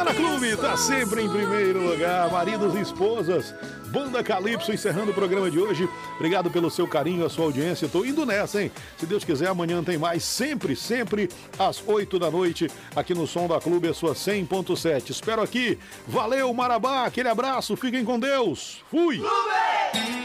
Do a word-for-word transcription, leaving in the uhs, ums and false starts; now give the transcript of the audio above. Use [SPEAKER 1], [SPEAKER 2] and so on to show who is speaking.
[SPEAKER 1] da Clube tá sempre em primeiro lugar. Maridos e esposas, Banda Calypso encerrando o programa de hoje. Obrigado pelo seu carinho, a sua audiência. Tô indo nessa, hein? Se Deus quiser, amanhã tem mais. Sempre, sempre às oito da noite, aqui no Som da Clube, a sua cem ponto sete. Espero aqui. Valeu, Marabá. Aquele abraço. Fiquem com Deus. Fui! Clube!